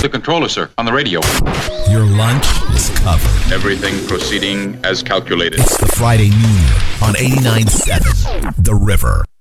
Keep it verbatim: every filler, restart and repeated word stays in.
the controller, sir, on the radio. Your lunch is covered. Everything proceeding as calculated. It's the Friday Noon on eighty-nine point seven The River.